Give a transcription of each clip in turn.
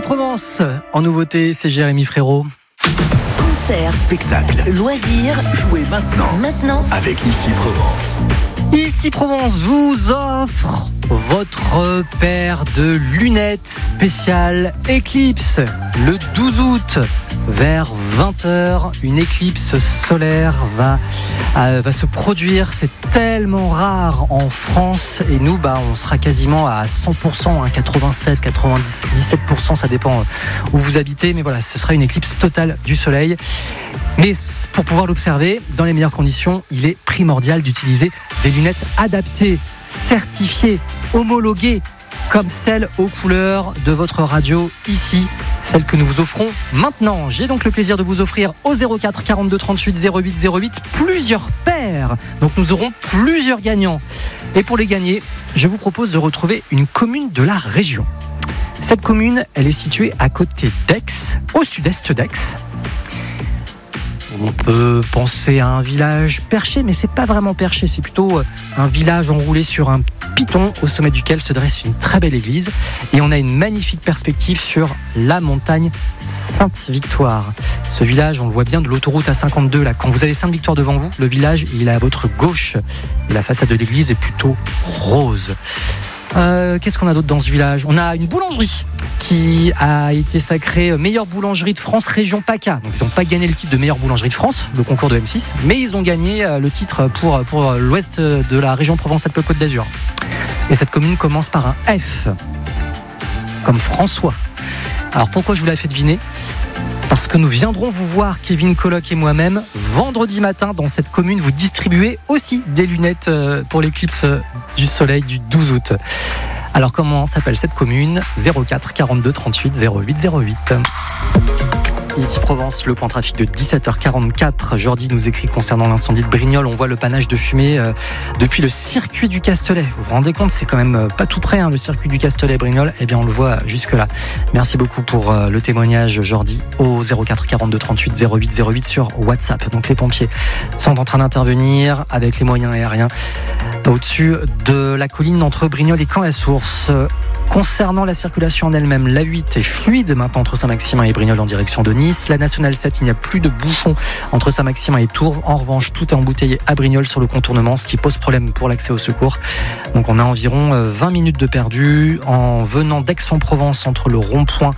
Provence, en nouveauté, c'est Jérémy Frérot. Concert, spectacle, loisirs, jouez maintenant avec Ici Provence. Ici Provence vous offre votre paire de lunettes spéciales Eclipse. Le 12 août, vers 20h, une éclipse solaire va se produire. C'est tellement rare en France et nous, on sera quasiment à 100%, 96, 97%, ça dépend où vous habitez. Mais voilà, ce sera une éclipse totale du soleil. Mais pour pouvoir l'observer dans les meilleures conditions, il est primordial d'utiliser des lunettes adaptées, certifiées, homologuées, comme celles aux couleurs de votre radio ici, celles que nous vous offrons maintenant. J'ai donc le plaisir de vous offrir au 04 42 38 08 08 plusieurs paires. Donc nous aurons plusieurs gagnants. Et pour les gagner, je vous propose de retrouver une commune de la région. Cette commune, elle est située à côté d'Aix, au sud-est d'Aix. On peut penser à un village perché, mais c'est pas vraiment perché, c'est plutôt un village enroulé sur un piton au sommet duquel se dresse une très belle église et on a une magnifique perspective sur la montagne Sainte-Victoire. Ce village, on le voit bien de l'autoroute A52 là. Quand vous avez Sainte-Victoire devant vous, le village il est à votre gauche et la façade de l'église est plutôt rose. Qu'est-ce qu'on a d'autre dans ce village ? On a une boulangerie qui a été sacrée meilleure boulangerie de France région PACA. Donc ils n'ont pas gagné le titre de meilleure boulangerie de France, le concours de M6, mais ils ont gagné le titre pour l'ouest de la région Provence-Alpes-Côte d'Azur. Et cette commune commence par un F, comme François. Alors pourquoi je vous l'ai fait deviner ? Parce que nous viendrons vous voir, Kevin Colloc et moi-même, vendredi matin dans cette commune. Vous distribuez aussi des lunettes pour l'éclipse du soleil du 12 août. Alors comment s'appelle cette commune ? 04 42 38 08 08. Ici Provence, le point trafic de 17h44. Jordi nous écrit concernant l'incendie de Brignoles. On voit le panache de fumée depuis le circuit du Castelet. Vous vous rendez compte, c'est quand même pas tout près, le circuit du Castelet Brignoles. Eh bien, on le voit jusque là. Merci beaucoup pour le témoignage, Jordi, au 04 42 38 08 08 sur WhatsApp. Donc les pompiers sont en train d'intervenir avec les moyens aériens au-dessus de la colline entre Brignoles et Caen-la-Source. Concernant la circulation en elle-même, la 8 est fluide maintenant entre Saint-Maximin et Brignoles en direction de Nice. La nationale 7, il n'y a plus de bouchons entre Saint-Maximin et Tours. En revanche, tout est embouteillé à Brignoles sur le contournement, ce qui pose problème pour l'accès au secours. Donc on a environ 20 minutes de perdu en venant d'Aix-en-Provence entre le rond-point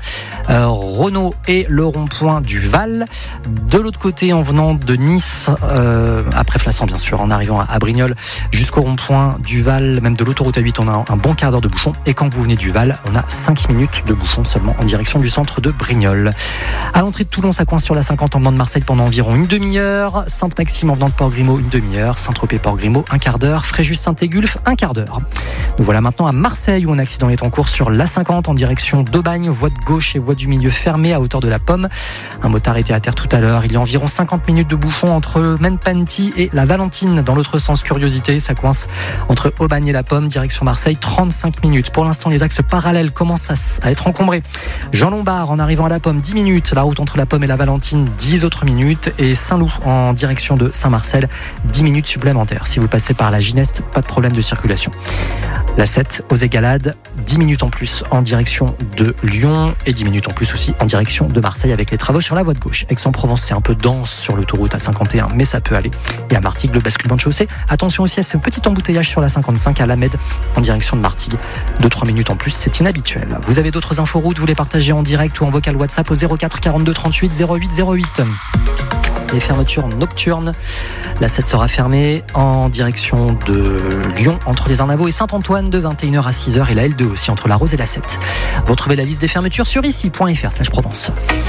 Renault et le rond-point du Val. De l'autre côté, en venant de Nice, après Flassan bien sûr, en arrivant à Brignoles jusqu'au rond-point du Val, même de l'autoroute A8, on a un bon quart d'heure de bouchon. Et quand vous venez du Val, on a 5 minutes de bouchon seulement en direction du centre de Brignoles. À l'entrée de Toulon, ça coince sur la 50 en venant de Marseille pendant environ une demi-heure. Sainte-Maxime en venant de Port-Grimaud, une demi-heure. Saint-Tropez-Port-Grimaud, un quart d'heure. Fréjus-Saint-Égulphe, un quart d'heure. Nous voilà maintenant à Marseille où un accident est en cours sur l'A50 en direction d'Aubagne. Voie de gauche et voie du milieu fermée à hauteur de la Pomme. Un motard était à terre tout à l'heure. Il y a environ 50 minutes de bouchon entre Menpanti et la Valentine. Dans l'autre sens, curiosité, ça coince entre Aubagne et la Pomme, direction Marseille, 35 minutes. Pour l'instant, les axes parallèles commencent à être encombrés. Jean Lombard en arrivant à la Pomme, 10 minutes. La route entre la Pomme et la Valentine, 10 autres minutes. Et Saint-Loup en direction de Saint-Marcel, 10 minutes supplémentaires. Si vous passez par la Gineste, pas de problème de circulation. La 7 aux Égalades, 10 minutes en plus en direction de Lyon et 10 minutes en plus aussi en direction de Marseille avec les travaux sur la voie de gauche. Aix-en-Provence, c'est un peu dense sur l'autoroute A51, mais ça peut aller. Et à Martigues, le basculement de chaussée. Attention aussi à ce petit embouteillage sur la 55 à Lamède en direction de Martigues. 2-3 minutes en plus, c'est inhabituel. Vous avez d'autres infos routes, vous les partagez en direct ou en vocal WhatsApp au 04 42 38 08 08. Les fermetures nocturnes. La 7 sera fermée en direction de Lyon entre les Arnavaux et Saint-Antoine de 21h à 6h et la L2 aussi entre la Rose et la 7. Retrouvez la liste des fermetures sur ici.fr/Provence.